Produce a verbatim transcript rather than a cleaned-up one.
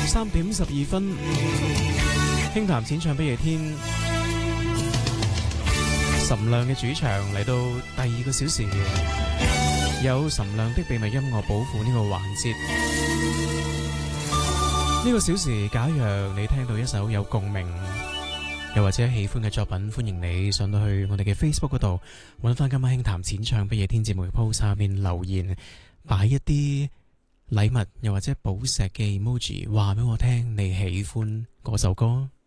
三點十二分，輕談淺唱不夜天，岑亮嘅主場嚟到第二個小時，有岑亮的秘密音樂寶庫呢個環節。呢個小時，假若你聽到一首有共鳴又或者喜歡嘅作品，歡迎你上到去我哋嘅 Facebook 嗰度，揾翻今晚輕談淺唱不夜天節目嘅 post 下面留言，擺一啲禮物又或者寶石嘅 emoji，話俾我聽你喜歡嗰首歌。